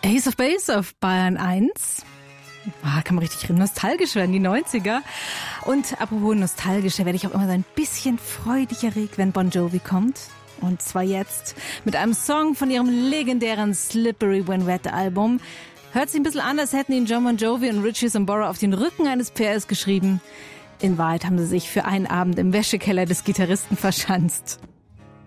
Ace of Base auf Bayern 1. Kann man richtig nostalgisch werden, die 90er. Und apropos nostalgisch, da werde ich auch immer so ein bisschen freudig erregt, wenn Bon Jovi kommt. Und zwar jetzt mit einem Song von ihrem legendären Slippery When Wet Album. Hört sich ein bisschen an, als hätten ihn John Bon Jovi und Richie Sambora auf den Rücken eines Pferdes geschrieben. In Wahrheit haben sie sich für einen Abend im Wäschekeller des Gitarristen verschanzt.